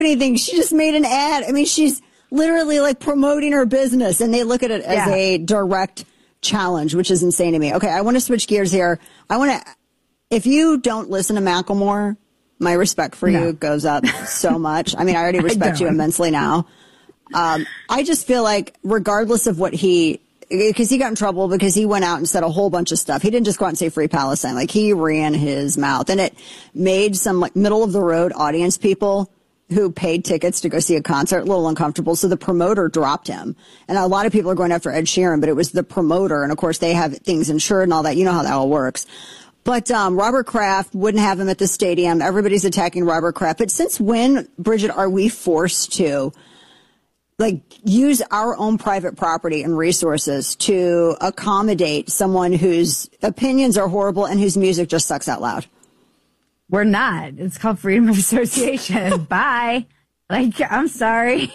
anything. She just made an ad. I mean, she's literally like promoting her business, and they look at it as a direct challenge, which is insane to me. Okay, I want to switch gears here. If you don't listen to Macklemore, my respect for you goes up so much. I mean, I already respect you immensely now. I just feel like regardless of what because he got in trouble because he went out and said a whole bunch of stuff. He didn't just go out and say free Palestine. Like, he ran his mouth, and it made some like middle of the road audience people who paid tickets to go see a concert a little uncomfortable. So the promoter dropped him. And a lot of people are going after Ed Sheeran, but it was the promoter. And of course they have things insured and all that. You know how that all works. But Robert Kraft wouldn't have him at the stadium. Everybody's attacking Robert Kraft. But since when, Bridget, are we forced to like use our own private property and resources to accommodate someone whose opinions are horrible and whose music just sucks out loud? We're not. It's called freedom of association. Bye. Like, I'm sorry.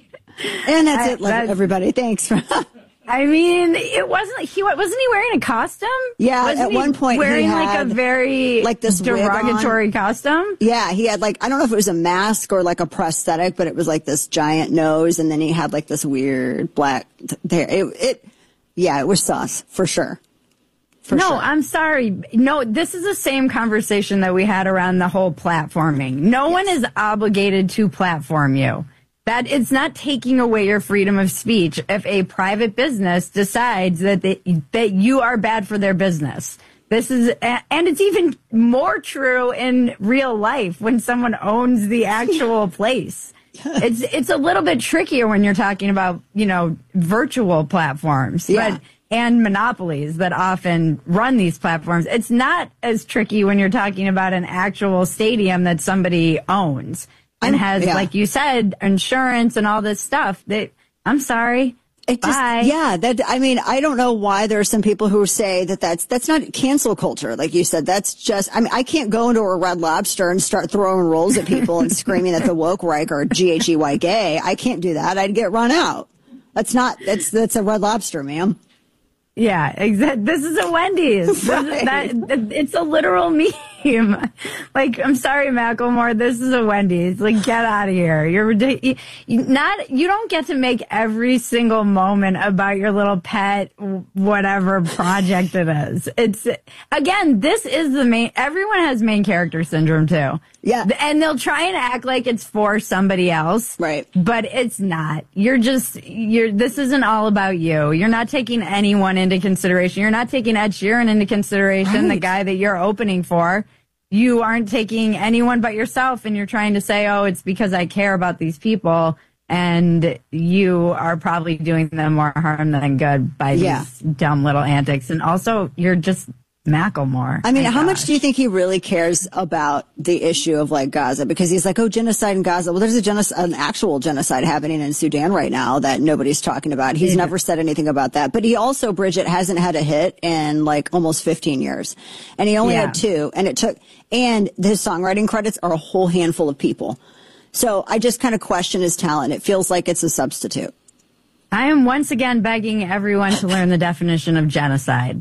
And that's it, everybody. Thanks. I mean, wasn't he wearing a costume? Yeah, wasn't at one point wearing he had like a very like this derogatory costume. Yeah, he had like, I don't know if it was a mask or like a prosthetic, but it was like this giant nose, and then he had like this weird black hair. It was sus for sure. Sure. I'm sorry. No, this is the same conversation that we had around the whole platforming. No one is obligated to platform you. That it's not taking away your freedom of speech if a private business decides that you are bad for their business. This is, and it's even more true in real life when someone owns the actual place. It's a little bit trickier when you're talking about, virtual platforms. Yeah. And monopolies that often run these platforms. It's not as tricky when you're talking about an actual stadium that somebody owns and has, like you said, insurance and all this stuff. I'm sorry. Bye. I don't know why there are some people who say that's not cancel culture. Like you said, that's just, I can't go into a Red Lobster and start throwing rolls at people and screaming at the woke right or GHEY gay. I can't do that. I'd get run out. That's a Red Lobster, ma'am. Yeah, exactly. This is a Wendy's. Right. It's a literal meme. Like, I'm sorry, Macklemore, this is a Wendy's. Like, get out of here. You're ridiculous. You don't get to make every single moment about your little pet, whatever project it is. Again, this is everyone has main character syndrome too. Yeah. And they'll try and act like it's for somebody else. Right. But it's not. This isn't all about you. You're not taking anyone into consideration. You're not taking Ed Sheeran into consideration, the guy that you're opening for. You aren't taking anyone but yourself, and you're trying to say, oh, it's because I care about these people, and you are probably doing them more harm than good by these dumb little antics. And also, you're just Macklemore. I mean, how much do you think he really cares about the issue of like Gaza? Because he's like, oh, genocide in Gaza. Well, there's an actual genocide happening in Sudan right now that nobody's talking about. He's never said anything about that. But he also, Bridget, hasn't had a hit in like almost 15 years. And he only had 2. And his songwriting credits are a whole handful of people. So I just kind of question his talent. It feels like it's a substitute. I am once again begging everyone to learn the definition of genocide.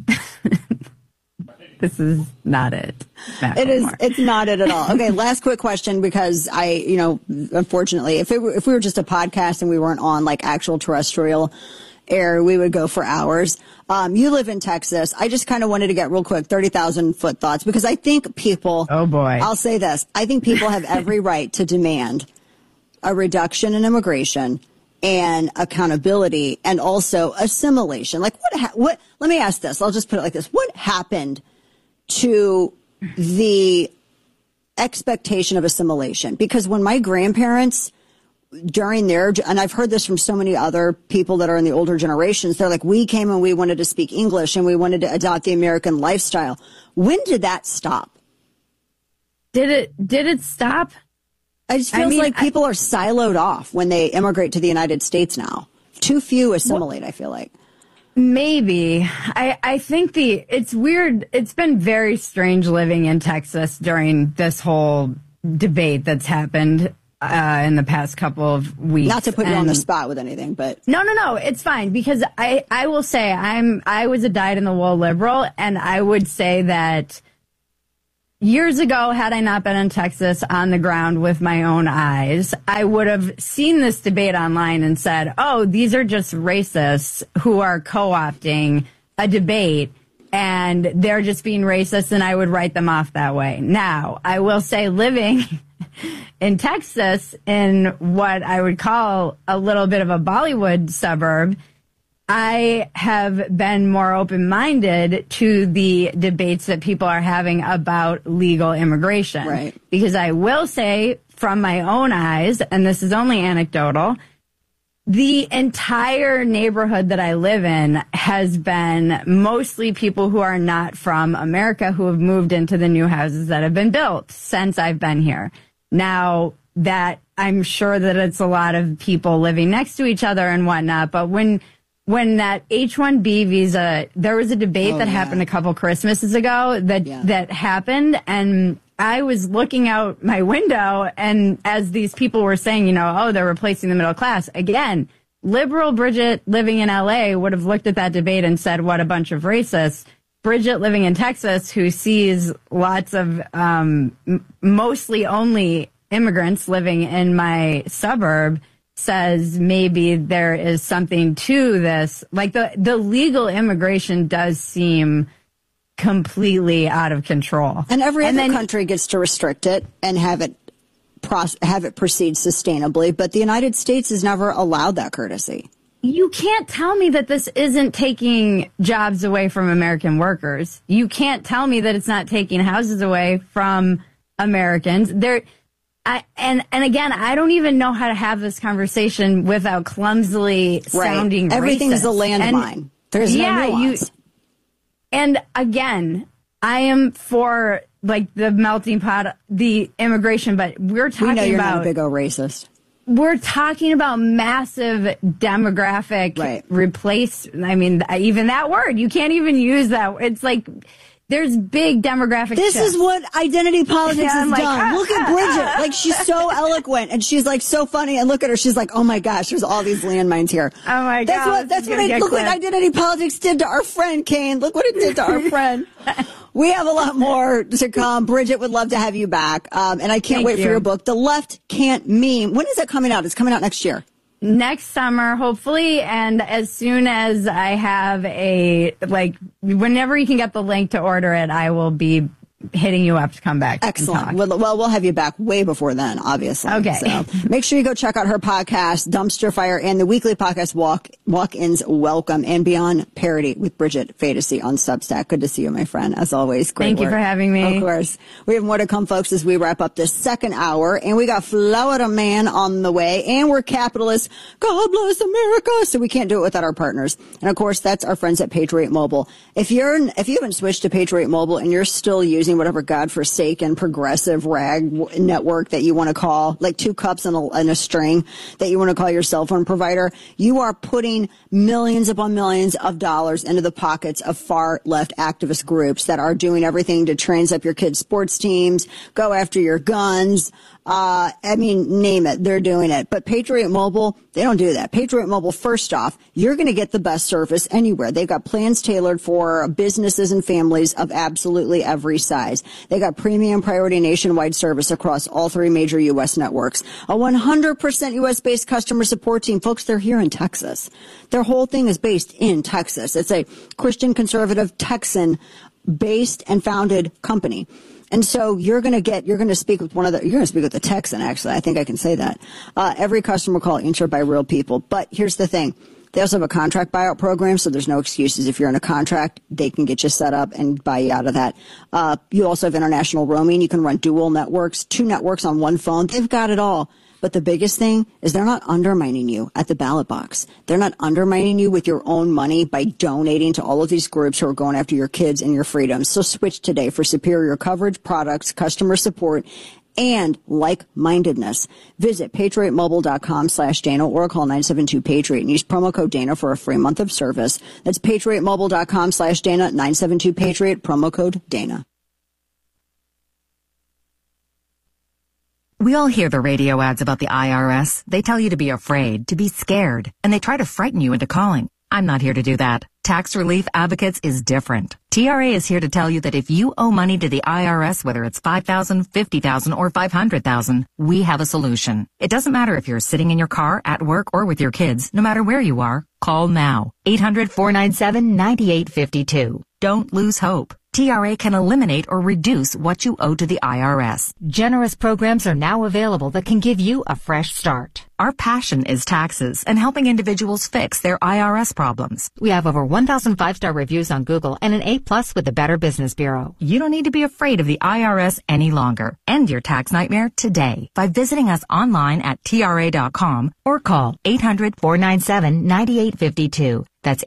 This is not it. It's not it at all. Okay, last quick question, because unfortunately, if we were just a podcast and we weren't on like actual terrestrial air, we would go for hours. You live in Texas. I just kind of wanted to get real quick 30,000 foot thoughts, because I think people, oh boy, I'll say this. I think people have every right to demand a reduction in immigration and accountability and also assimilation. Like what, let me ask this. I'll just put it like this. What happened to the expectation of assimilation? Because when my grandparents, during and I've heard this from so many other people that are in the older generations, they're like, we came and we wanted to speak English and we wanted to adopt the American lifestyle. When did that stop? Did it stop? It just feels like people are siloed off when they immigrate to the United States now. Too few assimilate, I feel like. Maybe. I think it's weird. It's been very strange living in Texas during this whole debate that's happened in the past couple of weeks. Not to put you on the spot with anything, but no, it's fine, because I will say I was a dyed-in-the-wool liberal, and I would say that years ago, had I not been in Texas on the ground with my own eyes, I would have seen this debate online and said, oh, these are just racists who are co-opting a debate and they're just being racist, and I would write them off that way. Now, I will say, living in Texas, in what I would call a little bit of a Bollywood suburb, I have been more open-minded to the debates that people are having about legal immigration. Right. Because I will say, from my own eyes, and this is only anecdotal, the entire neighborhood that I live in has been mostly people who are not from America, who have moved into the new houses that have been built since I've been here. Now, that I'm sure that it's a lot of people living next to each other and whatnot, but when that H-1B visa, there was a debate that happened a couple Christmases ago that happened, and I was looking out my window, and as these people were saying, they're replacing the middle class. Again, liberal Bridget living in LA would have looked at that debate and said, what a bunch of racists. Bridget living in Texas, who sees lots of mostly only immigrants living in my suburb, says maybe there is something to this. Like the legal immigration does seem completely out of control. And every other country gets to restrict it and have it proceed sustainably. But the United States has never allowed that courtesy. You can't tell me that this isn't taking jobs away from American workers. You can't tell me that it's not taking houses away from Americans. And again, I don't even know how to have this conversation without clumsily sounding racist. Everything is a landmine. There's no nuance. And again, I am for like the melting pot, the immigration, but we're talking about. We know you're not a big old racist. We're talking about massive demographic replace. I mean, even that word, you can't even use that. It's like there's big demographic This shifts. is what identity politics has done. Look at Bridget. Like, she's so eloquent and she's like so funny. And look at her. She's like, oh my gosh, there's all these landmines here. Oh my God. Look what identity politics did to our friend, Kane. Look what it did to our friend. We have a lot more to come. Bridget would love to have you back. And I can't wait for your book, The Left Can't Meme. When is it coming out? It's coming out next year. Next summer, hopefully, and as soon as I have whenever you can get the link to order it, I will be hitting you up to come back. Excellent. Well, we'll have you back way before then, obviously. Okay. So make sure you go check out her podcast, Dumpster Fire, and the weekly podcast, Walk-Ins Welcome and Beyond Parody with Bridget Phetasy on Substack. Good to see you, my friend. As always, great Thank work. you for having me. Of course. We have more to come, folks, as we wrap up this second hour. And we got Florida Man on the way. And we're capitalists. God bless America. So we can't do it without our partners. And, of course, that's our friends at Patriot Mobile. If you haven't switched to Patriot Mobile and you're still using whatever godforsaken progressive rag network that you want to call, like two cups and a string that you want to call your cell phone provider, you are putting millions upon millions of dollars into the pockets of far left activist groups that are doing everything to trans up your kids' sports teams, go after your guns. Name it. They're doing it. But Patriot Mobile, they don't do that. Patriot Mobile, first off, you're going to get the best service anywhere. They've got plans tailored for businesses and families of absolutely every size. They got premium priority nationwide service across all three major U.S. networks. A 100% U.S.-based customer support team. Folks, they're here in Texas. Their whole thing is based in Texas. It's a Christian conservative Texan-based and founded company. And so you're going to speak with the Texan, actually. I think I can say that. Every customer call answered by real people. But here's the thing. They also have a contract buyout program, so there's no excuses. If you're in a contract, they can get you set up and buy you out of that. You also have international roaming. You can run dual networks, 2 networks on one phone. They've got it all. But the biggest thing is they're not undermining you at the ballot box. They're not undermining you with your own money by donating to all of these groups who are going after your kids and your freedoms. So switch today for superior coverage, products, customer support, and like-mindedness. Visit patriotmobile.com/Dana or call 972-PATRIOT and use promo code Dana for a free month of service. That's patriotmobile.com/Dana, 972-PATRIOT, promo code Dana. We all hear the radio ads about the IRS. They tell you to be afraid, to be scared, and they try to frighten you into calling. I'm not here to do that. Tax Relief Advocates is different. TRA is here to tell you that if you owe money to the IRS, whether it's $5,000, $50,000, or $500,000, we have a solution. It doesn't matter if you're sitting in your car, at work, or with your kids. No matter where you are, call now. 800-497-9852. Don't lose hope. TRA can eliminate or reduce what you owe to the IRS. Generous programs are now available that can give you a fresh start. Our passion is taxes and helping individuals fix their IRS problems. We have over 1,000 5-star reviews on Google and an A+ with the Better Business Bureau. You don't need to be afraid of the IRS any longer. End your tax nightmare today by visiting us online at TRA.com or call 800-497-9852. That's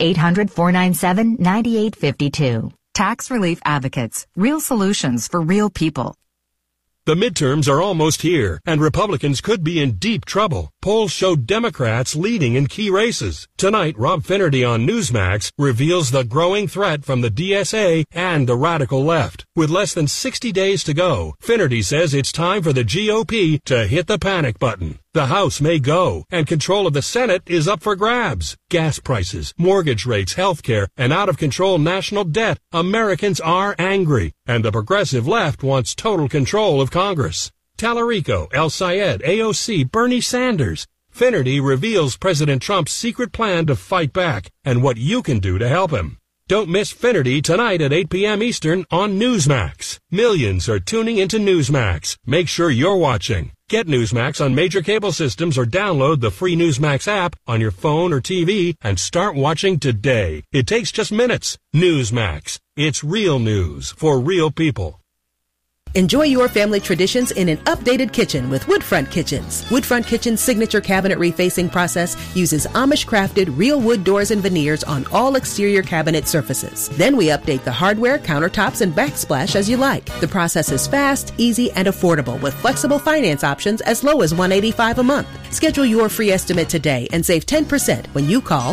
800-497-9852. Tax Relief Advocates. Real solutions for real people. The midterms are almost here, and Republicans could be in deep trouble. Polls show Democrats leading in key races. Tonight, Rob Finnerty on Newsmax reveals the growing threat from the DSA and the radical left. With less than 60 days to go, Finnerty says it's time for the GOP to hit the panic button. The House may go, and control of the Senate is up for grabs. Gas prices, mortgage rates, healthcare, and out-of-control national debt. Americans are angry, and the progressive left wants total control of Congress. Tallarico, El Sayed, AOC, Bernie Sanders. Finnerty reveals President Trump's secret plan to fight back and what you can do to help him. Don't miss Finnerty tonight at 8 p.m. Eastern on Newsmax. Millions are tuning into Newsmax. Make sure you're watching. Get Newsmax on major cable systems or download the free Newsmax app on your phone or TV and start watching today. It takes just minutes. Newsmax. It's real news for real people. Enjoy your family traditions in an updated kitchen with Woodfront Kitchens. Woodfront Kitchen's signature cabinet refacing process uses Amish-crafted real wood doors and veneers on all exterior cabinet surfaces. Then we update the hardware, countertops, and backsplash as you like. The process is fast, easy, and affordable with flexible finance options as low as $185 a month. Schedule your free estimate today and save 10% when you call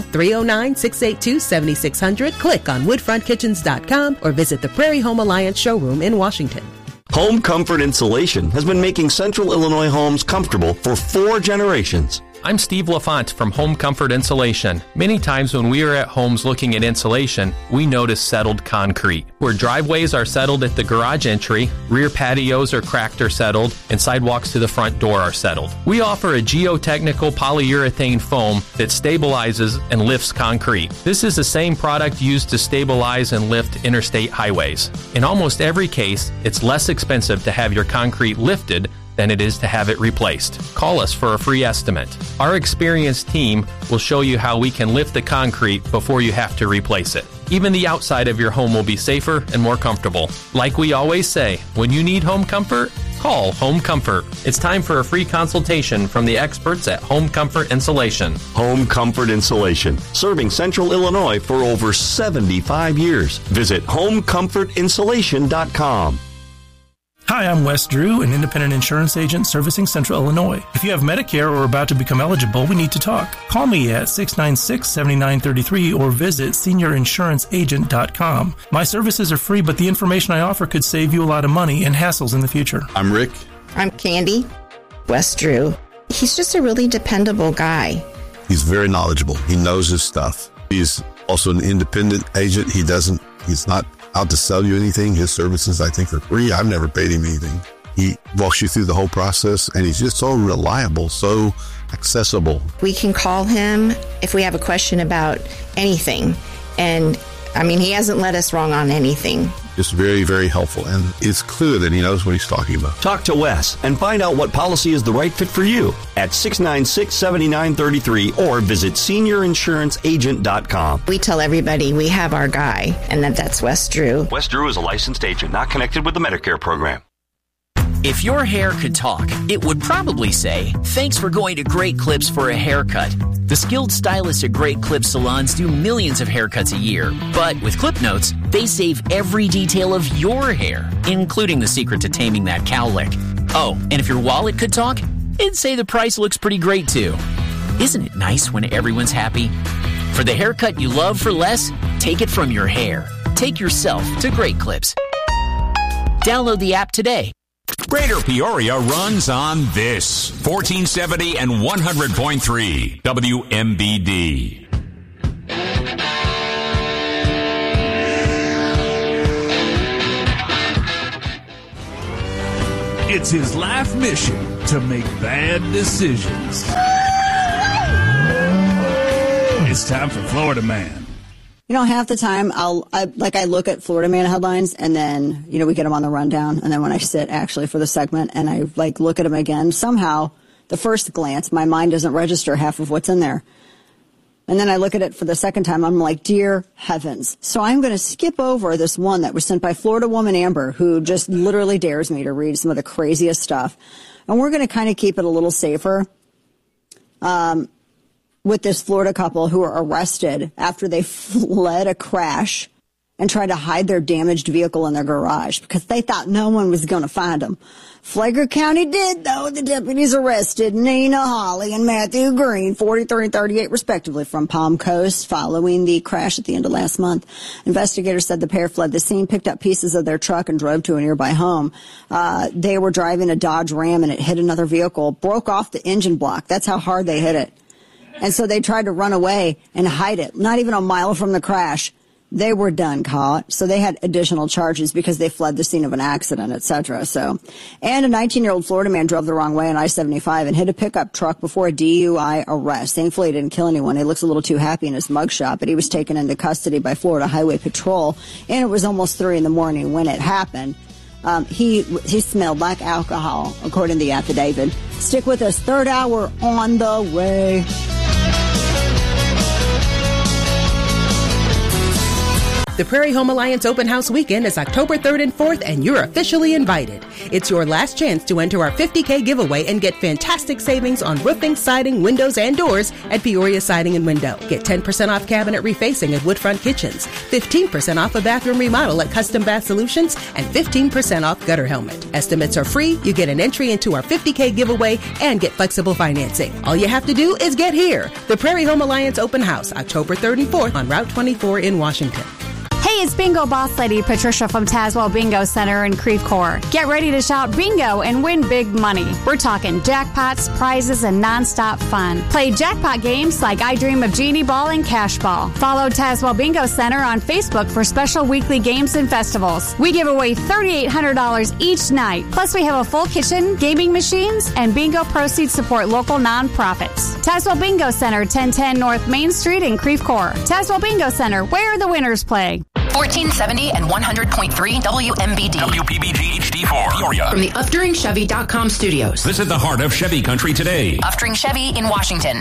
309-682-7600, click on woodfrontkitchens.com, or visit the Prairie Home Alliance showroom in Washington. Home Comfort Insulation has been making Central Illinois homes comfortable for 4 generations. I'm Steve LaFont from Home Comfort Insulation. Many times when we are at homes looking at insulation, we notice settled concrete. Where driveways are settled at the garage entry, rear patios are cracked or settled, and sidewalks to the front door are settled. We offer a geotechnical polyurethane foam that stabilizes and lifts concrete. This is the same product used to stabilize and lift interstate highways. In almost every case, it's less expensive to have your concrete lifted than it is to have it replaced. Call us for a free estimate. Our experienced team will show you how we can lift the concrete before you have to replace it. Even the outside of your home will be safer and more comfortable. Like we always say, when you need home comfort, call Home Comfort. It's time for a free consultation from the experts at Home Comfort Insulation. Home Comfort Insulation, serving Central Illinois for over 75 years. Visit homecomfortinsulation.com. Hi, I'm Wes Drew, an independent insurance agent servicing Central Illinois. If you have Medicare or are about to become eligible, we need to talk. Call me at 696-7933 or visit seniorinsuranceagent.com. My services are free, but the information I offer could save you a lot of money and hassles in the future. I'm Rick. I'm Candy. Wes Drew. He's just a really dependable guy. He's very knowledgeable. He knows his stuff. He's also an independent agent. He's not out to sell you anything. His services, I think, are free. I've never paid him anything. He walks you through the whole process, and he's just so reliable, so accessible. We can call him if we have a question about anything. And, he hasn't led us wrong on anything. Just very, very helpful, and it's clear that he knows what he's talking about. Talk to Wes and find out what policy is the right fit for you at 696-7933 or visit seniorinsuranceagent.com. We tell everybody we have our guy, and that's Wes Drew. Wes Drew is a licensed agent, not connected with the Medicare program. If your hair could talk, it would probably say, "Thanks for going to Great Clips for a haircut." The skilled stylists at Great Clips salons do millions of haircuts a year. But with Clip Notes, they save every detail of your hair, including the secret to taming that cowlick. Oh, and if your wallet could talk, it'd say the price looks pretty great too. Isn't it nice when everyone's happy? For the haircut you love for less, take it from your hair. Take yourself to Great Clips. Download the app today. Greater Peoria runs on this 1470 and 100.3 WMBD. It's his life mission to make bad decisions. It's time for Florida Man. You know, half the time I look at Florida Man headlines and then, you know, we get them on the rundown. And then when I sit actually for the segment and I look at them again, somehow the first glance, my mind doesn't register half of what's in there. And then I look at it for the second time. I'm like, dear heavens. So I'm going to skip over this one that was sent by Florida woman Amber, who just literally dares me to read some of the craziest stuff. And we're going to kind of keep it a little safer. With this Florida couple who were arrested after they fled a crash and tried to hide their damaged vehicle in their garage because they thought no one was going to find them. Flagler County did, though. The deputies arrested Nina Holly and Matthew Green, 43 and 38, respectively, from Palm Coast following the crash at the end of last month. Investigators said the pair fled the scene, picked up pieces of their truck, and drove to a nearby home. They were driving a Dodge Ram, and it hit another vehicle, broke off the engine block. That's how hard they hit it. And so they tried to run away and hide it, not even a mile from the crash. They were done caught. So they had additional charges because they fled the scene of an accident, etc. And a 19-year-old Florida man drove the wrong way on I-75 and hit a pickup truck before a DUI arrest. Thankfully, he didn't kill anyone. He looks a little too happy in his mugshot, but he was taken into custody by Florida Highway Patrol. And it was almost 3 a.m. when it happened. He smelled like alcohol, according to the affidavit. Stick with us. Third hour on the way. The Prairie Home Alliance Open House Weekend is October 3rd and 4th, and you're officially invited. It's your last chance to enter our $50K giveaway and get fantastic savings on roofing, siding, windows, and doors at Peoria Siding and Window. Get 10% off cabinet refacing at Woodfront Kitchens, 15% off a bathroom remodel at Custom Bath Solutions, and 15% off gutter helmet. Estimates are free, you get an entry into our $50K giveaway, and get flexible financing. All you have to do is get here. The Prairie Home Alliance Open House, October 3rd and 4th on Route 24 in Washington. Hey, it's Bingo Boss Lady Patricia from Tazewell Bingo Center in Creve Coeur. Get ready to shout bingo and win big money. We're talking jackpots, prizes, and nonstop fun. Play jackpot games like I Dream of Genie Ball and Cash Ball. Follow Tazewell Bingo Center on Facebook for special weekly games and festivals. We give away $3,800 each night. Plus, we have a full kitchen, gaming machines, and bingo proceeds support local nonprofits. Tazewell Bingo Center, 1010 North Main Street in Creve Coeur. Tazewell Bingo Center, where the winners play. 1470 and 100.3 WMBD. WPBG HD4. Peoria. From the UpDuringChevy.com studios. Visit the heart of Chevy country today. Upduring Chevy in Washington.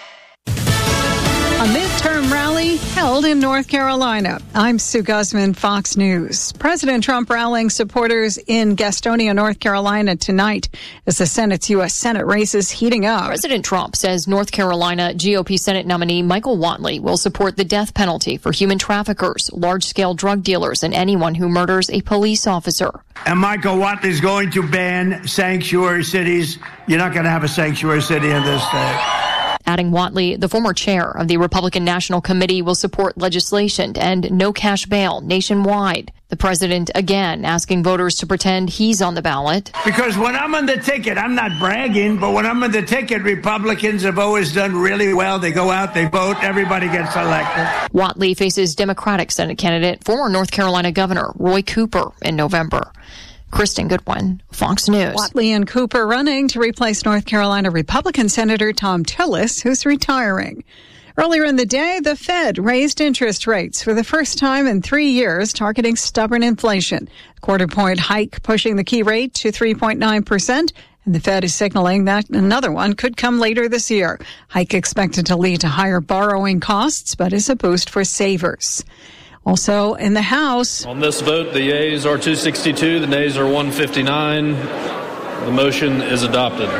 A midterm rally held in North Carolina. I'm Sue Guzman, Fox News. President Trump rallying supporters in Gastonia, North Carolina tonight as the Senate's U.S. Senate race is heating up. President Trump says North Carolina GOP Senate nominee Michael Whatley will support the death penalty for human traffickers, large-scale drug dealers, and anyone who murders a police officer. And Michael Whatley's going to ban sanctuary cities. You're not going to have a sanctuary city in this state. Adding Whatley, the former chair of the Republican National Committee, will support legislation to end no cash bail nationwide. The president again asking voters to pretend he's on the ballot. Because when I'm on the ticket, I'm not bragging, but when I'm on the ticket, Republicans have always done really well. They go out, they vote, everybody gets elected. Whatley faces Democratic Senate candidate, former North Carolina Governor Roy Cooper in November. Kristen Goodwin, Fox News. Whatley and Cooper running to replace North Carolina Republican Senator Tom Tillis, who's retiring. Earlier in the day, the Fed raised interest rates for the first time in 3 years, targeting stubborn inflation. A quarter-point hike pushing the key rate to 3.9%. And the Fed is signaling that another one could come later this year. Hike expected to lead to higher borrowing costs, but is a boost for savers. Also in the House. On this vote, the yeas are 262, the nays are 159. The motion is adopted.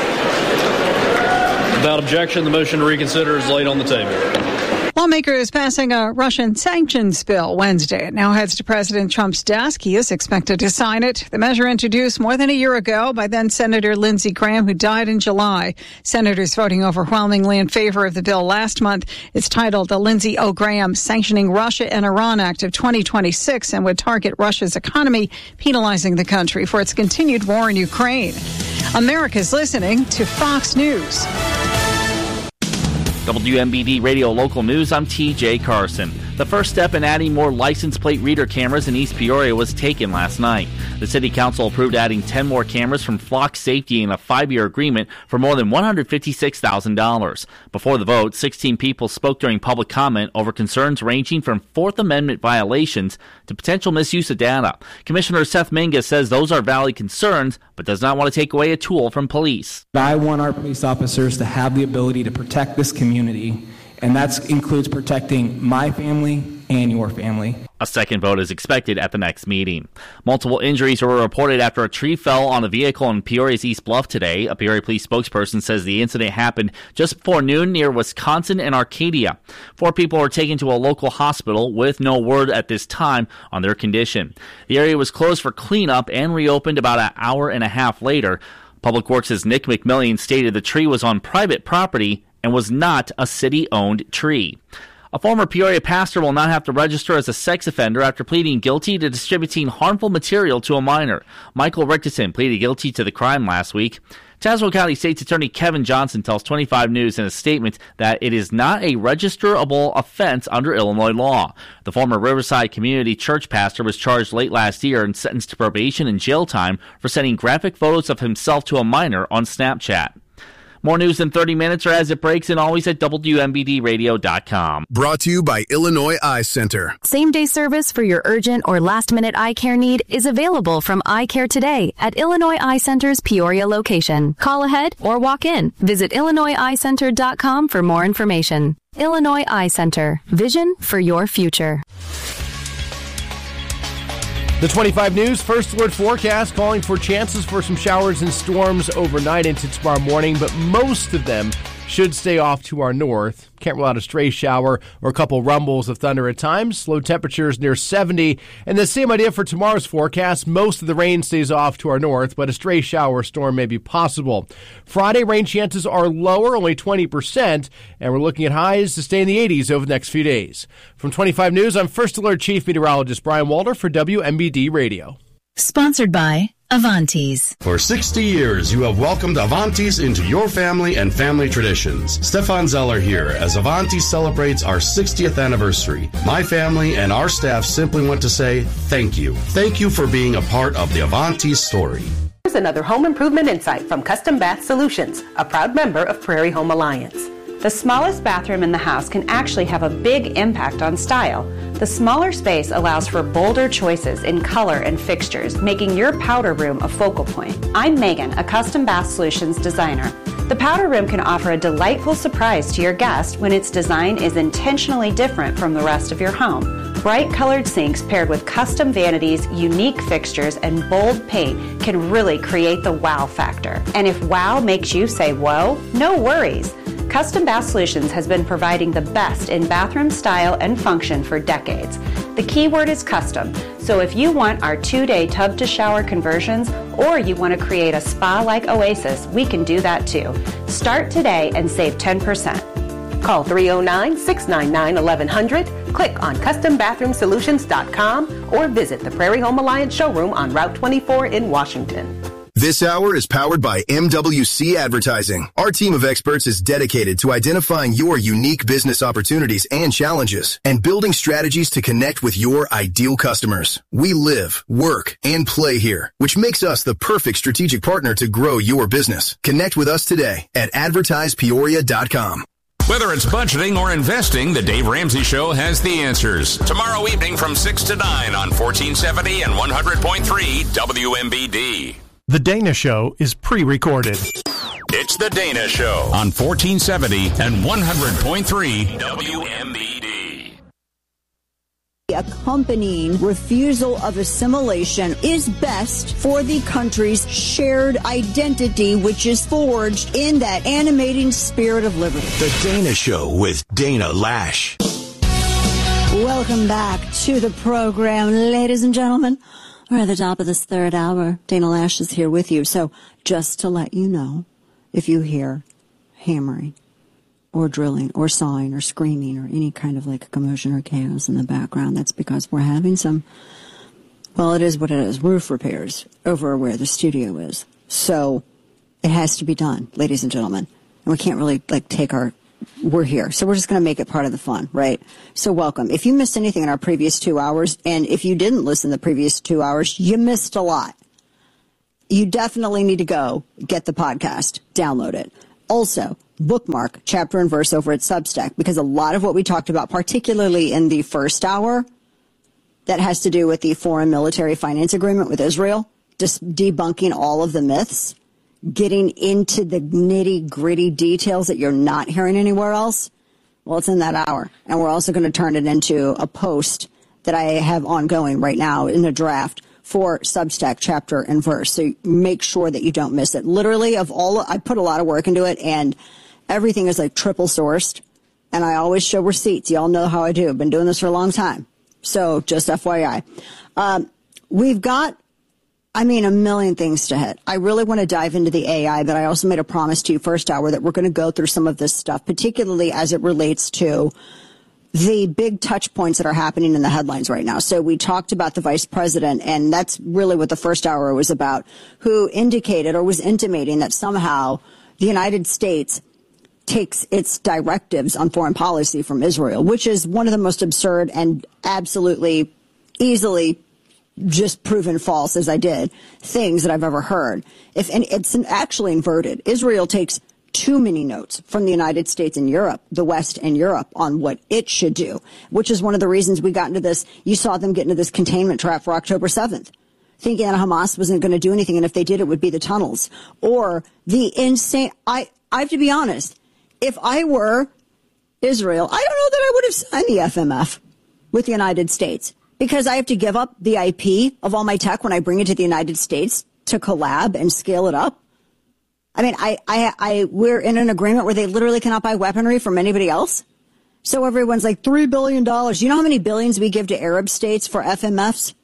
Without objection, the motion to reconsider is laid on the table. Lawmakers passing a Russian sanctions bill Wednesday. It now heads to President Trump's desk. He is expected to sign it. The measure introduced more than a year ago by then Senator Lindsey Graham, who died in July. Senators voting overwhelmingly in favor of the bill last month. It's titled the Lindsey O. Graham Sanctioning Russia and Iran Act of 2026 and would target Russia's economy, penalizing the country for its continued war in Ukraine. America's listening to Fox News. WMBD Radio Local News, I'm TJ Carson. The first step in adding more license plate reader cameras in East Peoria was taken last night. The City Council approved adding 10 more cameras from Flock Safety in a 5-year agreement for more than $156,000. Before the vote, 16 people spoke during public comment over concerns ranging from Fourth Amendment violations to potential misuse of data. Commissioner Seth Mingus says those are valid concerns, but does not want to take away a tool from police. I want our police officers to have the ability to protect this community, and that includes protecting my family and your family. A second vote is expected at the next meeting. Multiple injuries were reported after a tree fell on a vehicle in Peoria's East Bluff today. A Peoria police spokesperson says the incident happened just before noon near Wisconsin and Arcadia. 4 people were taken to a local hospital with no word at this time on their condition. The area was closed for cleanup and reopened about an hour and a half later. Public Works' Nick McMillian stated the tree was on private property and was not a city-owned tree. A former Peoria pastor will not have to register as a sex offender after pleading guilty to distributing harmful material to a minor. Michael Richardson pleaded guilty to the crime last week. Tazewell County State's Attorney Kevin Johnson tells 25 News in a statement that it is not a registerable offense under Illinois law. The former Riverside Community Church pastor was charged late last year and sentenced to probation and jail time for sending graphic photos of himself to a minor on Snapchat. More news in 30 minutes or as it breaks, and always at WMBDradio.com. Brought to you by Illinois Eye Center. Same-day service for your urgent or last-minute eye care need is available from Eye Care Today at Illinois Eye Center's Peoria location. Call ahead or walk in. Visit IllinoisEyeCenter.com for more information. Illinois Eye Center. Vision for your future. The 25 News First Alert forecast calling for chances for some showers and storms overnight into tomorrow morning, but most of them should stay off to our north. Can't rule out a stray shower or a couple rumbles of thunder at times. Low temperatures near 70. And the same idea for tomorrow's forecast. Most of the rain stays off to our north, but a stray shower or storm may be possible. Friday, rain chances are lower, only 20%, and we're looking at highs to stay in the 80s over the next few days. From 25 News, I'm First Alert Chief Meteorologist Brian Walter for WMBD Radio. Sponsored by Avantis. For 60 years, you have welcomed Avantis into your family and family traditions. Stefan Zeller here as Avantis celebrates our 60th anniversary. My family and our staff simply want to say thank you. Thank you for being a part of the Avantis story. Here's another home improvement insight from Custom Bath Solutions, a proud member of Prairie Home Alliance. The smallest bathroom in the house can actually have a big impact on style. The smaller space allows for bolder choices in color and fixtures, making your powder room a focal point. I'm Megan, a Custom Bath Solutions designer. The powder room can offer a delightful surprise to your guest when its design is intentionally different from the rest of your home. Bright colored sinks paired with custom vanities, unique fixtures, and bold paint can really create the wow factor. And if wow makes you say whoa, no worries. Custom Bath Solutions has been providing the best in bathroom style and function for decades. The key word is custom, so if you want our 2-day tub-to-shower conversions or you want to create a spa-like oasis, we can do that too. Start today and save 10%. Call 309-699-1100, click on CustomBathroomSolutions.com, or visit the Prairie Home Alliance showroom on Route 24 in Washington. This hour is powered by MWC Advertising. Our team of experts is dedicated to identifying your unique business opportunities and challenges and building strategies to connect with your ideal customers. We live, work, and play here, which makes us the perfect strategic partner to grow your business. Connect with us today at advertisepeoria.com. Whether it's budgeting or investing, the Dave Ramsey Show has the answers. Tomorrow evening from 6 to 9 on 1470 and 100.3 WMBD. The Dana Show is pre-recorded. It's The Dana Show on 1470 and 100.3 WMBD. Accompanying refusal of assimilation is best for the country's shared identity, which is forged in that animating spirit of liberty. The Dana Show with Dana Lash. Welcome back to the program, ladies and gentlemen. We're at the top of this third hour. Dana Lash is here with you. So just to let you know, if you hear hammering or drilling or sawing or screaming or any kind of like commotion or chaos in the background, that's because we're having some, well, it is what it is, roof repairs over where the studio is. So it has to be done, ladies and gentlemen. And we can't really like take our we're here. So we're just going to make it part of the fun, right? So welcome. If you missed anything in our previous 2 hours, and if you didn't listen the previous 2 hours, you missed a lot. You definitely need to go get the podcast, download it. Also, bookmark chapter and verse over at Substack, because a lot of what we talked about, particularly in the first hour, that has to do with the foreign military finance agreement with Israel, just debunking all of the myths, getting into the nitty-gritty details that you're not hearing anywhere else. Well, it's in that hour. And we're also going to turn it into a post that I have ongoing right now in a draft for Substack chapter and verse. So make sure that you don't miss it. Literally, I put a lot of work into it, and everything is like triple sourced. And I always show receipts. Y'all know how I do. I've been doing this for a long time. So just FYI. We've got, a million things to hit. I really want to dive into the AI, but I also made a promise to you first hour that we're going to go through some of this stuff, particularly as it relates to the big touch points that are happening in the headlines right now. So we talked about the vice president, and that's really what the first hour was about, who indicated or was intimating that somehow the United States takes its directives on foreign policy from Israel, which is one of the most absurd and absolutely easily just proven false, as I did, things that I've ever heard. And it's actually inverted. Israel takes too many notes from the United States and Europe, the West and Europe, on what it should do, which is one of the reasons we got into this. You saw them get into this containment trap for October 7th, thinking that Hamas wasn't going to do anything, and if they did, it would be the tunnels. Or the insane, I have to be honest, if I were Israel, I don't know that I would have signed the FMF with the United States, because I have to give up the IP of all my tech when I bring it to the United States to collab and scale it up. We're in an agreement where they literally cannot buy weaponry from anybody else. So everyone's like, $3 billion. You know how many billions we give to Arab states for FMFs?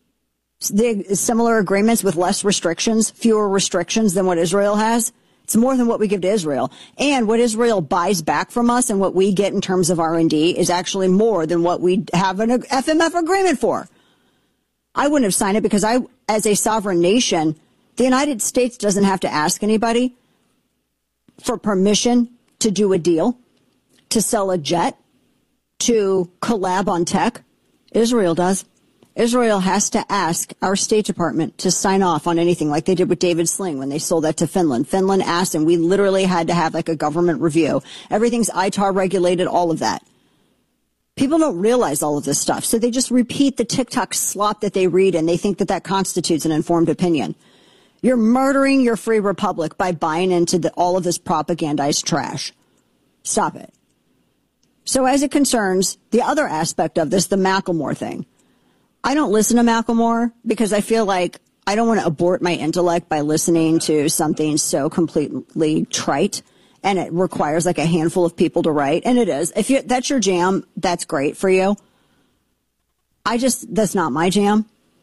The similar agreements with less restrictions, fewer restrictions than what Israel has. It's more than what we give to Israel. And what Israel buys back from us and what we get in terms of R&D is actually more than what we have an FMF agreement for. I wouldn't have signed it because as a sovereign nation, the United States doesn't have to ask anybody for permission to do a deal, to sell a jet, to collab on tech. Israel does. Israel has to ask our State Department to sign off on anything, like they did with David Sling when they sold that to Finland. Finland asked, and we literally had to have like a government review. Everything's ITAR regulated, all of that. People don't realize all of this stuff, so they just repeat the TikTok slop that they read, and they think that that constitutes an informed opinion. You're murdering your free republic by buying into all of this propagandized trash. Stop it. So as it concerns the other aspect of this, the Macklemore thing, I don't listen to Macklemore because I feel like I don't want to abort my intellect by listening to something so completely trite, and it requires like a handful of people to write. And it is. If that's your jam, that's great for you. That's not my jam.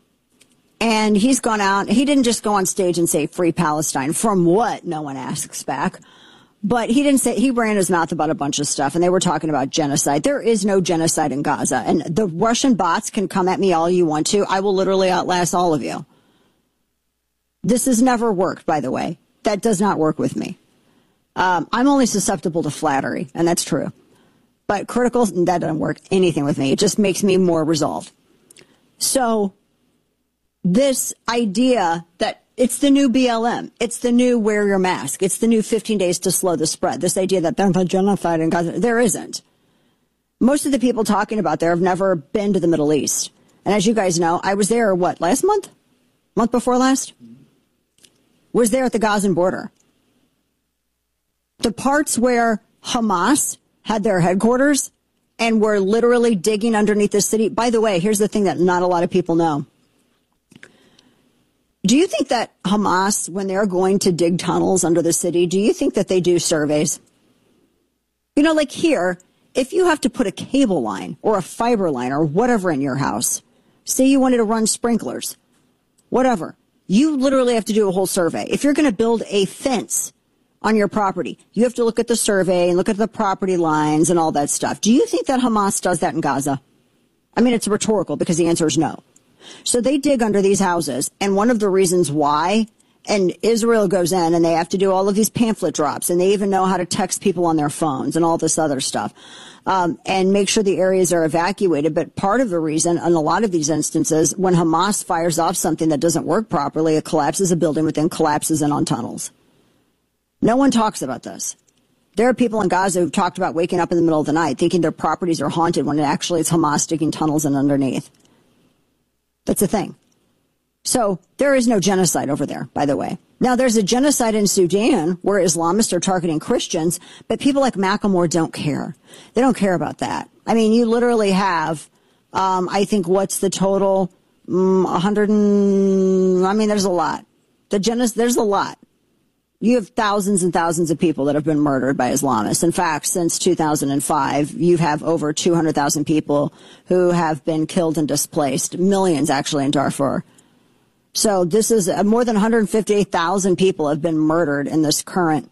And he's gone out. He didn't just go on stage and say free Palestine. From what? No one asks back. But he ran his mouth about a bunch of stuff, and they were talking about genocide. There is no genocide in Gaza. And the Russian bots can come at me all you want to. I will literally outlast all of you. This has never worked, by the way. That does not work with me. I'm only susceptible to flattery, and that's true. But critical, that doesn't work anything with me. It just makes me more resolved. So this idea that it's the new BLM. It's the new wear your mask. It's the new 15 days to slow the spread. This idea that there's a genocide in Gaza. There isn't. Most of the people talking about there have never been to the Middle East. And as you guys know, I was there, last month? Month before last? Was there at the Gazan border. The parts where Hamas had their headquarters and were literally digging underneath the city. By the way, here's the thing that not a lot of people know. Do you think that Hamas, when they're going to dig tunnels under the city, do you think that they do surveys? You know, like here, if you have to put a cable line or a fiber line or whatever in your house, say you wanted to run sprinklers, whatever, you literally have to do a whole survey. If you're going to build a fence on your property, you have to look at the survey and look at the property lines and all that stuff. Do you think that Hamas does that in Gaza? I mean, it's rhetorical because the answer is no. So they dig under these houses, and one of the reasons why and Israel goes in and they have to do all of these pamphlet drops, and they even know how to text people on their phones and all this other stuff, and make sure the areas are evacuated. But part of the reason in a lot of these instances, when Hamas fires off something that doesn't work properly, it collapses a building within, collapses in on tunnels. No one talks about this. There are people in Gaza who've talked about waking up in the middle of the night thinking their properties are haunted when actually it's Hamas digging tunnels in underneath. That's a thing. So there is no genocide over there, by the way. Now, there's a genocide in Sudan where Islamists are targeting Christians, but people like Macklemore don't care. They don't care about that. I mean, you literally have, I think, what's the total? 100 and, I mean, there's a lot. There's a lot. You have thousands and thousands of people that have been murdered by Islamists. In fact, since 2005, you have over 200,000 people who have been killed and displaced, millions actually in Darfur. So this is more than 158,000 people have been murdered in this current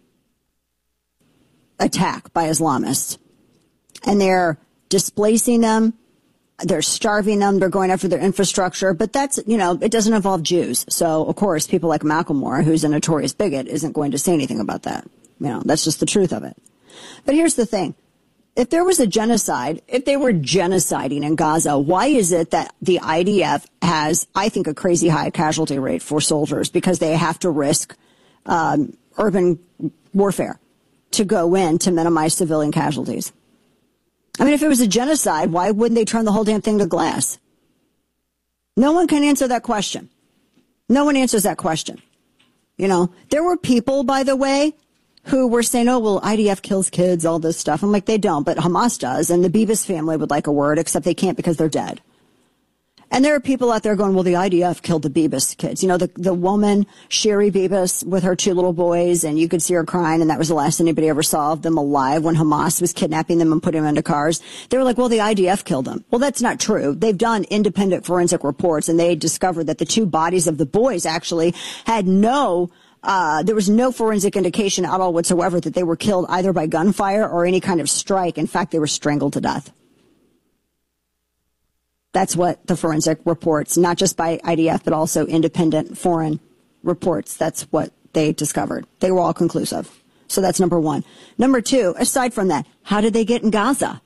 attack by Islamists. And they're displacing them. They're starving them. They're going after their infrastructure. But that's, it doesn't involve Jews. So, of course, people like Macklemore, who's a notorious bigot, isn't going to say anything about that. That's just the truth of it. But here's the thing. If there was a genocide, if they were genociding in Gaza, why is it that the IDF has, I think, a crazy high casualty rate for soldiers? Because they have to risk urban warfare to go in to minimize civilian casualties. I mean, if it was a genocide, why wouldn't they turn the whole damn thing to glass? No one can answer that question. No one answers that question. There were people, by the way, who were saying, oh, well, IDF kills kids, all this stuff. I'm like, they don't, but Hamas does. And the Bibas family would like a word, except they can't because they're dead. And there are people out there going, well, the IDF killed the Bibas kids. The woman, Sherry Bibas, with her 2 little boys, and you could see her crying, and that was the last anybody ever saw of them alive when Hamas was kidnapping them and putting them into cars. They were like, well, the IDF killed them. Well, that's not true. They've done independent forensic reports, and they discovered that the 2 bodies of the boys actually had there was no forensic indication at all whatsoever that they were killed either by gunfire or any kind of strike. In fact, they were strangled to death. That's what the forensic reports, not just by IDF, but also independent foreign reports. That's what they discovered. They were all conclusive. So that's number one. Number two, aside from that, how did they get in Gaza?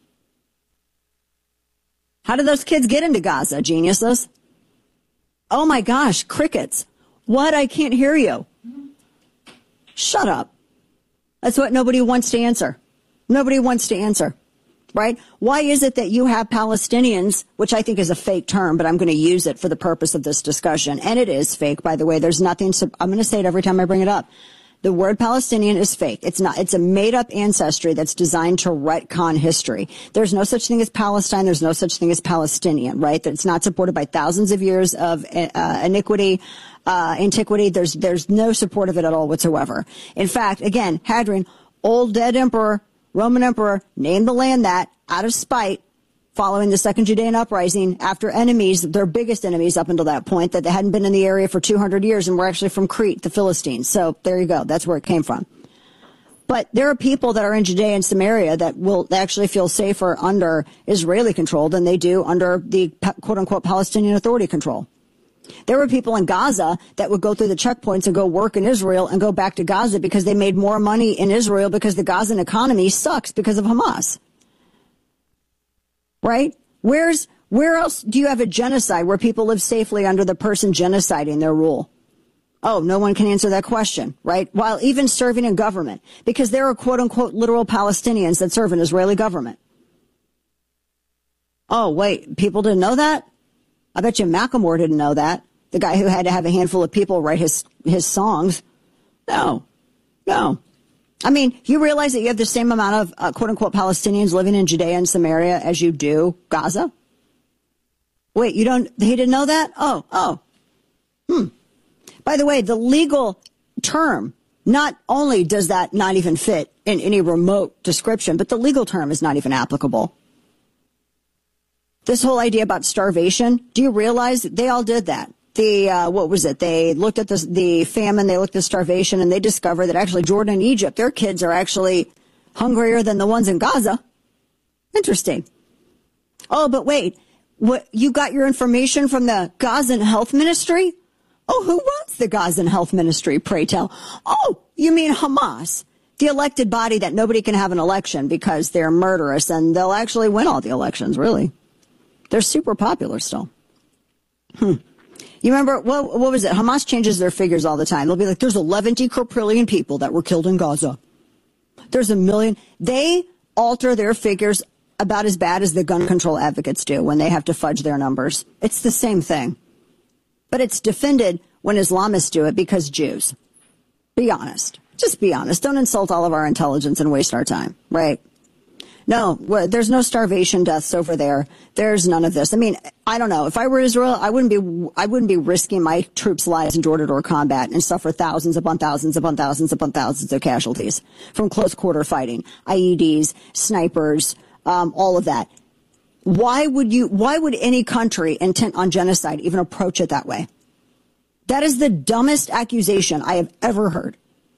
How did those kids get into Gaza, geniuses? Oh my gosh, crickets. What? I can't hear you. Shut up. That's what nobody wants to answer. Nobody wants to answer. Right? Why is it that you have Palestinians, which I think is a fake term, but I'm going to use it for the purpose of this discussion. And it is fake, by the way. There's nothing, I'm going to say it every time I bring it up. The word Palestinian is fake. It's not, it's a made up ancestry that's designed to retcon history. There's no such thing as Palestine. There's no such thing as Palestinian, right? That it's not supported by thousands of years of antiquity. There's no support of it at all whatsoever. In fact, again, Hadrian, old dead emperor, Roman emperor, named the land that out of spite following the Second Judean Uprising after enemies, their biggest enemies up until that point, that they hadn't been in the area for 200 years and were actually from Crete, the Philistines. So there you go. That's where it came from. But there are people that are in Judea and Samaria that will actually feel safer under Israeli control than they do under the quote-unquote Palestinian Authority control. There were people in Gaza that would go through the checkpoints and go work in Israel and go back to Gaza because they made more money in Israel because the Gazan economy sucks because of Hamas. Right? Where else do you have a genocide where people live safely under the person genociding their rule? Oh, no one can answer that question, right? While even serving in government, because there are quote unquote literal Palestinians that serve in Israeli government. Oh, wait, people didn't know that? I bet you Macklemore didn't know that. The guy who had to have a handful of people write his songs. No. I mean, you realize that you have the same amount of quote-unquote Palestinians living in Judea and Samaria as you do Gaza? Wait, he didn't know that? Oh. By the way, the legal term, not only does that not even fit in any remote description, but the legal term is not even applicable. This whole idea about starvation, do you realize they all did that? What was it? They looked at the famine, they looked at starvation, and they discovered that actually Jordan and Egypt, their kids are actually hungrier than the ones in Gaza. Interesting. Oh, but wait, what, you got your information from the Gazan Health Ministry? Oh, who runs the Gazan Health Ministry, pray tell? Oh, you mean Hamas, the elected body that nobody can have an election because they're murderous and they'll actually win all the elections, really. They're super popular still. You remember, what was it? Hamas changes their figures all the time. They'll be like, there's 11 quadrillion people that were killed in Gaza. There's 1 million. They alter their figures about as bad as the gun control advocates do when they have to fudge their numbers. It's the same thing. But it's defended when Islamists do it because Jews. Be honest. Just be honest. Don't insult all of our intelligence and waste our time, right? No, there's no starvation deaths over there. There's none of this. I mean, I don't know. If I were Israel, I wouldn't be risking my troops' lives in door-to-door combat and suffer thousands upon thousands upon thousands upon thousands of casualties from close quarter fighting, IEDs, snipers, all of that. Why would any country intent on genocide even approach it that way? That is the dumbest accusation I have ever heard.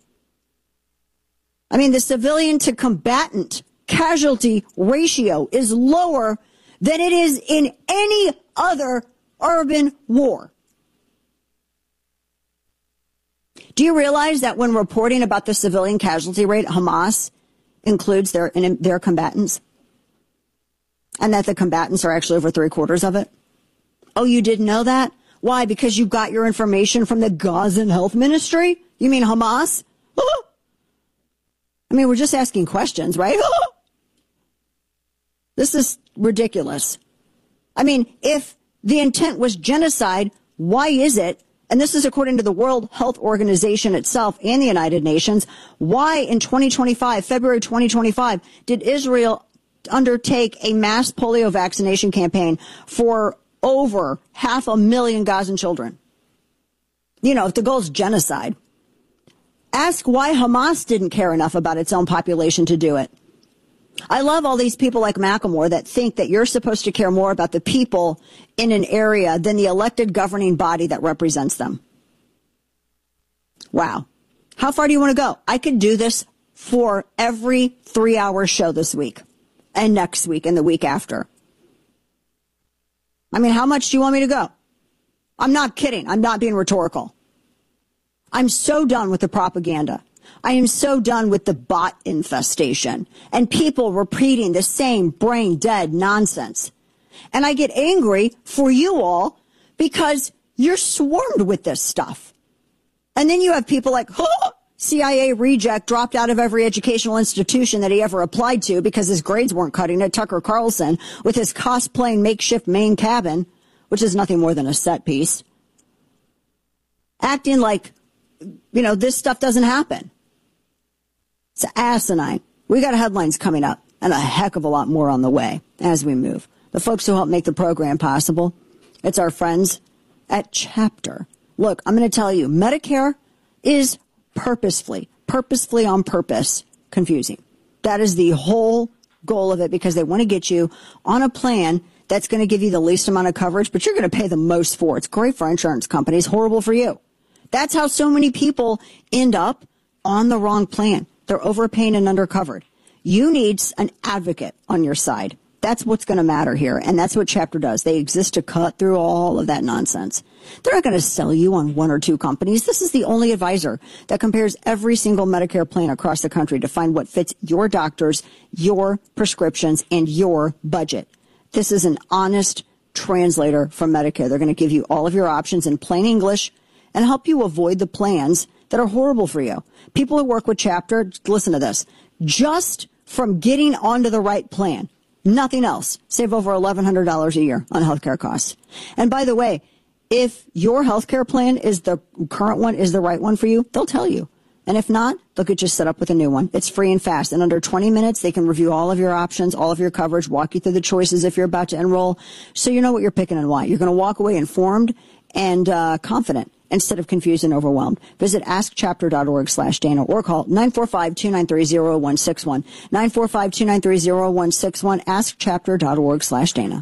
I mean, the civilian to combatant casualty ratio is lower than it is in any other urban war. Do you realize that when reporting about the civilian casualty rate, Hamas includes their combatants? And that the combatants are actually over 3/4 of it? Oh, you didn't know that? Why? Because you got your information from the Gazan Health Ministry? You mean Hamas? I mean, we're just asking questions, right? This is ridiculous. I mean, if the intent was genocide, why is it, and this is according to the World Health Organization itself and the United Nations, why in 2025, February 2025, did Israel undertake a mass polio vaccination campaign for over 500,000 Gazan children? You know, if the goal is genocide. Ask why Hamas didn't care enough about its own population to do it. I love all these people like Macklemore that think that you're supposed to care more about the people in an area than the elected governing body that represents them. Wow. How far do you want to go? I could do this for every 3-hour show this week and next week and the week after. I mean, how much do you want me to go? I'm not kidding. I'm not being rhetorical. I'm so done with the propaganda. I am so done with the bot infestation and people repeating the same brain dead nonsense. And I get angry for you all because you're swarmed with this stuff. And then you have people like, CIA reject dropped out of every educational institution that he ever applied to because his grades weren't cutting it. Tucker Carlson with his cosplaying makeshift main cabin, which is nothing more than a set piece. Acting like, you know, this stuff doesn't happen. It's asinine. We got headlines coming up and a heck of a lot more on the way as we move. The folks who help make the program possible, it's our friends at Chapter. Look, I'm going to tell you, Medicare is purposefully on purpose confusing. That is the whole goal of it because they want to get you on a plan that's going to give you the least amount of coverage, but you're going to pay the most for. It's great for insurance companies, horrible for you. That's how so many people end up on the wrong plan. They're overpaying and undercovered. You need an advocate on your side. That's what's going to matter here, and that's what Chapter does. They exist to cut through all of that nonsense. They're not going to sell you on one or two companies. This is the only advisor that compares every single Medicare plan across the country to find what fits your doctors, your prescriptions, and your budget. This is an honest translator from Medicare. They're going to give you all of your options in plain English and help you avoid the plans that are horrible for you. People who work with Chapter, listen to this, just from getting onto the right plan, nothing else, save over $1,100 a year on healthcare costs. And by the way, if your healthcare plan is the current one, is the right one for you, they'll tell you. And if not, they'll get you set up with a new one. It's free and fast. In under 20 minutes, they can review all of your options, all of your coverage, walk you through the choices if you're about to enroll, so you know what you're picking and why. You're going to walk away informed and confident instead of confused and overwhelmed. Visit askchapter.org/Dana or call 945-293-0161. 945-293-0161, askchapter.org/Dana.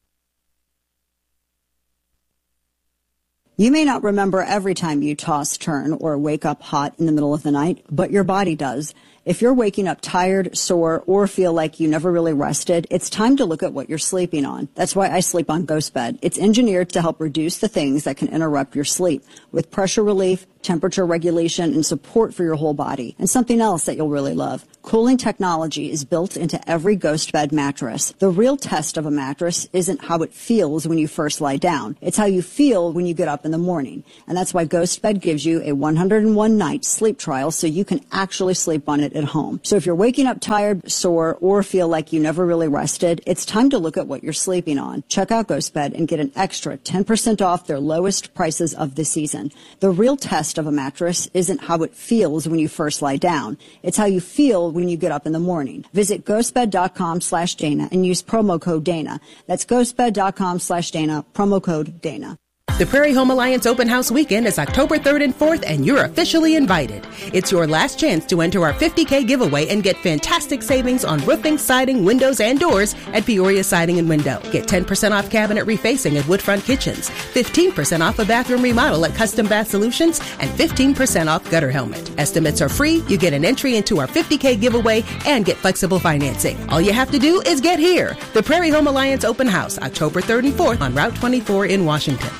You may not remember every time you toss, turn, or wake up hot in the middle of the night, but your body does. If you're waking up tired, sore, or feel like you never really rested, it's time to look at what you're sleeping on. That's why I sleep on GhostBed. It's engineered to help reduce the things that can interrupt your sleep with pressure relief, temperature regulation, and support for your whole body. And something else that you'll really love. Cooling technology is built into every GhostBed mattress. The real test of a mattress isn't how it feels when you first lie down. It's how you feel when you get up in the morning. And that's why GhostBed gives you a 101-night sleep trial so you can actually sleep on it at home. So if you're waking up tired, sore, or feel like you never really rested, it's time to look at what you're sleeping on. Check out GhostBed and get an extra 10% off their lowest prices of the season. The real test of a mattress isn't how it feels when you first lie down. It's how you feel when you get up in the morning. Visit ghostbed.com/Dana and use promo code Dana. That's ghostbed.com/Dana, promo code Dana. The Prairie Home Alliance Open House Weekend is October 3rd and 4th, and you're officially invited. It's your last chance to enter our $50K giveaway and get fantastic savings on roofing, siding, windows, and doors at Peoria Siding and Window. Get 10% off cabinet refacing at Woodfront Kitchens, 15% off a bathroom remodel at Custom Bath Solutions, and 15% off gutter helmet. Estimates are free, you get an entry into our $50K giveaway, and get flexible financing. All you have to do is get here. The Prairie Home Alliance Open House, October 3rd and 4th on Route 24 in Washington.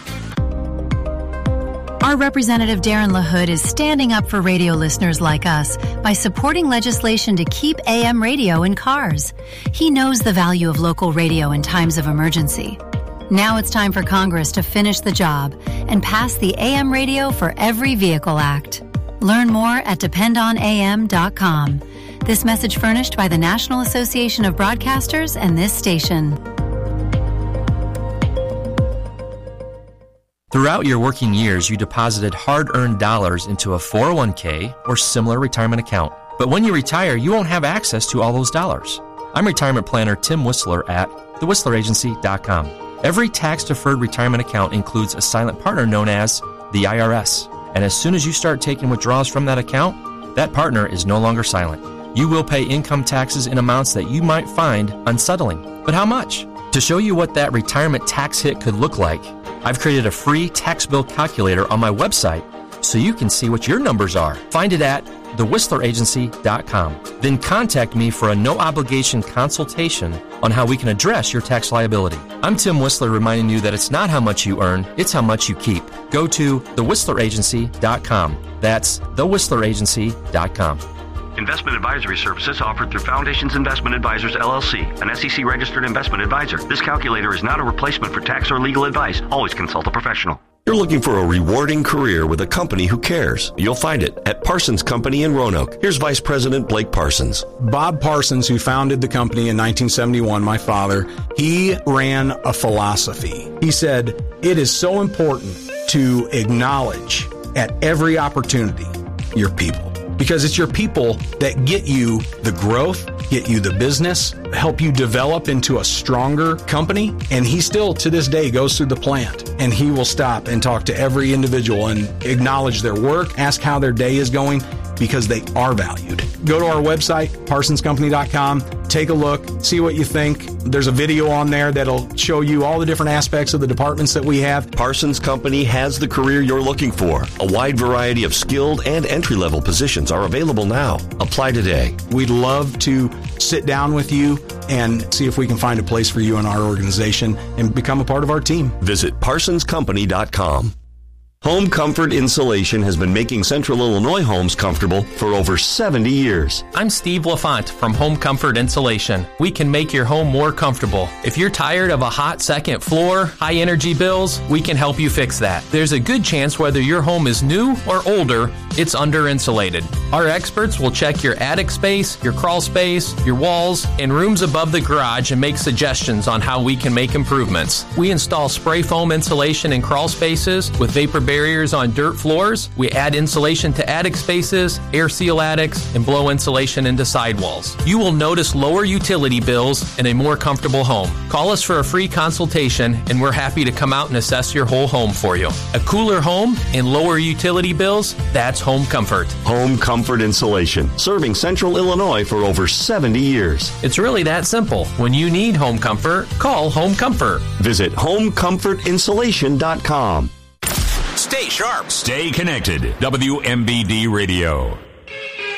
Our Representative Darren LaHood is standing up for radio listeners like us by supporting legislation to keep AM radio in cars. He knows the value of local radio in times of emergency. Now it's time for Congress to finish the job and pass the AM Radio for Every Vehicle Act. Learn more at dependonam.com. This message furnished by the National Association of Broadcasters and this station. Throughout your working years, you deposited hard-earned dollars into a 401k or similar retirement account. But when you retire, you won't have access to all those dollars. I'm retirement planner Tim Whistler at thewhistleragency.com. Every tax-deferred retirement account includes a silent partner known as the IRS. And as soon as you start taking withdrawals from that account, that partner is no longer silent. You will pay income taxes in amounts that you might find unsettling. But how much? To show you what that retirement tax hit could look like, I've created a free tax bill calculator on my website so you can see what your numbers are. Find it at thewhistleragency.com. Then contact me for a no-obligation consultation on how we can address your tax liability. I'm Tim Whistler reminding you that it's not how much you earn, it's how much you keep. Go to thewhistleragency.com. That's thewhistleragency.com. Investment advisory services offered through Foundations Investment Advisors, LLC, an SEC-registered investment advisor. This calculator is not a replacement for tax or legal advice. Always consult a professional. You're looking for a rewarding career with a company who cares. You'll find it at Parsons Company in Roanoke. Here's Vice President Blake Parsons. Bob Parsons, who founded the company in 1971, my father, he ran a philosophy. He said, it is so important to acknowledge at every opportunity your people. Because it's your people that get you the growth, get you the business, help you develop into a stronger company. And he still, to this day, goes through the plant and he will stop and talk to every individual and acknowledge their work, ask how their day is going, because they are valued. Go to our website, parsonscompany.com, take a look, see what you think. There's a video on there that'll show you all the different aspects of the departments that we have. Parsons Company has the career you're looking for. A wide variety of skilled and entry-level positions are available now. Apply today. We'd love to sit down with you and see if we can find a place for you in our organization and become a part of our team. Visit parsonscompany.com. Home Comfort Insulation has been making Central Illinois homes comfortable for over 70 years. I'm Steve LaFont from Home Comfort Insulation. We can make your home more comfortable. If you're tired of a hot second floor, high energy bills, we can help you fix that. There's a good chance whether your home is new or older, it's under insulated. Our experts will check your attic space, your crawl space, your walls, and rooms above the garage and make suggestions on how we can make improvements. We install spray foam insulation in crawl spaces with vapor barriers on dirt floors. We add insulation to attic spaces, air seal attics, and blow insulation into sidewalls. You will notice lower utility bills and a more comfortable home. Call us for a free consultation, and we're happy to come out and assess your whole home for you. A cooler home and lower utility bills, that's Home Comfort. Home Comfort Insulation, serving Central Illinois for over 70 years. It's really that simple. When you need home comfort, call Home Comfort. Visit homecomfortinsulation.com. Stay sharp. Stay connected. WMBD Radio.